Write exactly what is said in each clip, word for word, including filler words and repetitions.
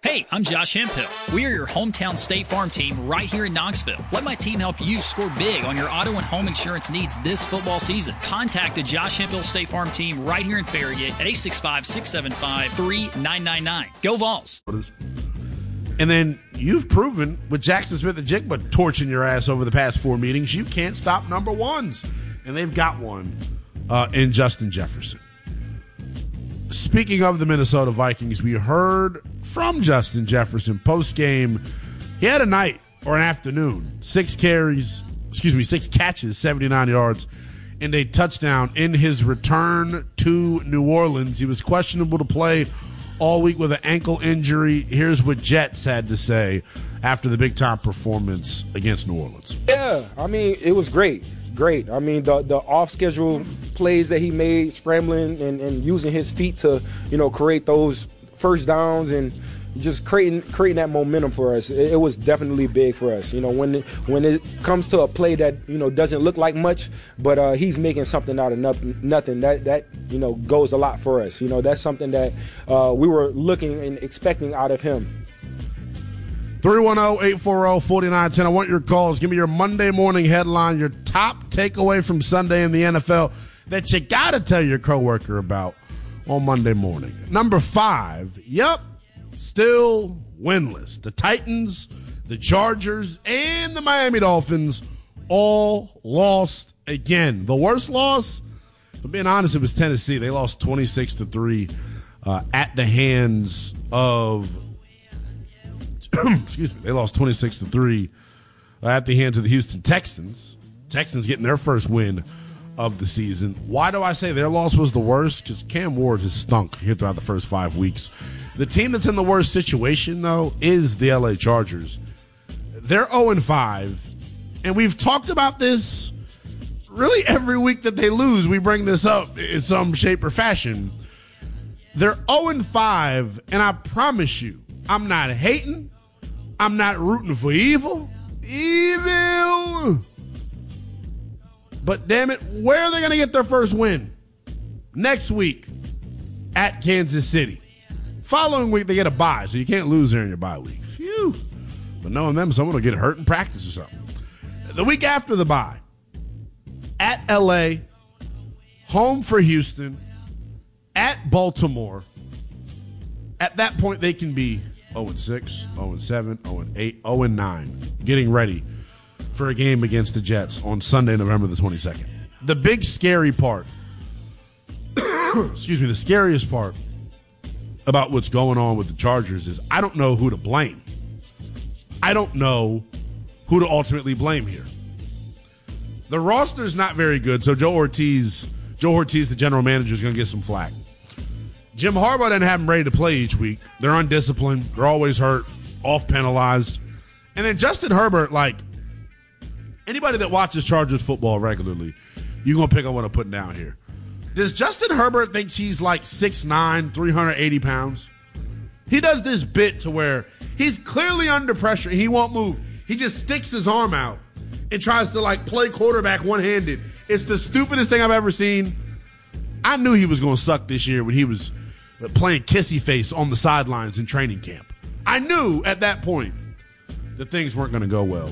Hey, I'm Josh Hemphill. We are your hometown State Farm team right here in Knoxville. Let my team help you score big on your auto and home insurance needs this football season. Contact the Josh Hemphill State Farm team right here in Farragut at eight six five, six seven five, three nine nine nine. Go Vols. And then you've proven with Jackson Smith-Njigba torching your ass over the past four meetings, you can't stop number ones. And they've got one uh, in Justin Jefferson. Speaking of the Minnesota Vikings, we heard from Justin Jefferson post-game. He had a night or an afternoon. Six carries, excuse me, six catches, seventy-nine yards, and a touchdown in his return to New Orleans. He was questionable to play all week with an ankle injury. Here's what Jets had to say after the big-time performance against New Orleans. Yeah, I mean, it was great. Great. I mean, the the off-schedule plays that he made, scrambling and, and using his feet to, you know, create those first downs and just creating creating that momentum for us. It, it was definitely big for us. You know, when when it comes to a play that, you know, doesn't look like much, but uh, he's making something out of nothing. That that you know goes a lot for us. You know, that's something that uh, we were looking and expecting out of him. three one zero, eight four zero, four nine one zero. I want your calls. Give me your Monday morning headline, your top takeaway from Sunday in the N F L that you got to tell your coworker about on Monday morning. Number five, yep, still winless. The Titans, the Chargers, and the Miami Dolphins all lost again. The worst loss, for being honest, it was Tennessee. They lost twenty-six to three uh, at the hands of excuse me, they lost twenty-six to three uh, at the hands of the Houston Texans. Texans getting their first win of the season. Why do I say their loss was the worst? Because Cam Ward has stunk here throughout the first five weeks. The team that's in the worst situation, though, is the L A Chargers. They're oh and five, and we've talked about this really every week that they lose. We bring this up in some shape or fashion. They're oh and five, and I promise you, I'm not hating. I'm not rooting for evil. Evil. But damn it, where are they going to get their first win? Next week at Kansas City. Following week, they get a bye, so you can't lose there in your bye week. Phew. But knowing them, someone will get hurt in practice or something. The week after the bye, at L A, home for Houston, at Baltimore. At that point, they can be oh and six, oh and seven, oh and eight, oh and nine, getting ready for a game against the Jets on Sunday, November the twenty-second. The big scary part, excuse me, the scariest part about what's going on with the Chargers is I don't know who to blame. I don't know who to ultimately blame here. The roster's not very good, so Joe Ortiz, Joe Ortiz, the general manager, is going to get some flack. Jim Harbaugh didn't have them ready to play each week. They're undisciplined. They're always hurt, off penalized. And then Justin Herbert, like, anybody that watches Chargers football regularly, you're going to pick on what I'm putting down here. Does Justin Herbert think he's like six nine, three hundred eighty pounds? He does this bit to where he's clearly under pressure. He won't move. He just sticks his arm out and tries to, like, play quarterback one-handed. It's the stupidest thing I've ever seen. I knew he was going to suck this year when he was playing kissy face on the sidelines in training camp. I knew at that point that things weren't going to go well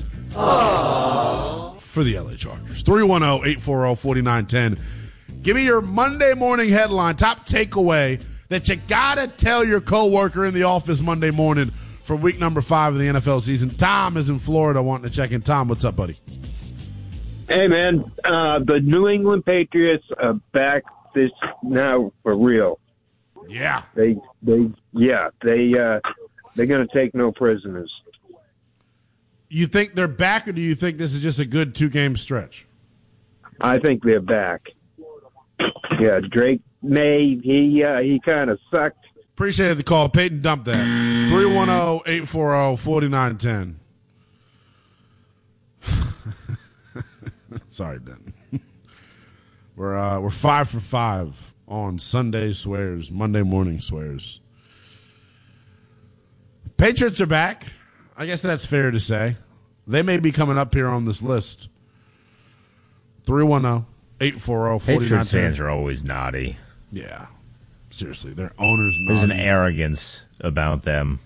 Aww. for the L A Chargers. three one zero, eight four zero, four nine one zero. Give me your Monday morning headline, top takeaway that you got to tell your coworker in the office Monday morning for week number five of the N F L season. Tom is in Florida wanting to check in. Tom, what's up, buddy? Hey, man. Uh, the New England Patriots are back this now for real. Yeah. They, they, yeah, they, uh, they're going to take no prisoners. You think they're back, or do you think this is just a good two-game stretch? I think they're back. Yeah, Drake May, he, uh, he kind of sucked. Appreciate the call. Peyton, dump that. three one zero, eight four zero, four nine one zero. Sorry, Denton. We're uh, we're five for five on Sunday swears, Monday morning swears. Patriots are back. I guess that's fair to say. They may be coming up here on this list. three one zero, eight four zero, four nine one zero. Patriots fans are always naughty. Yeah. Seriously, their owners naughty. There's an arrogance about them.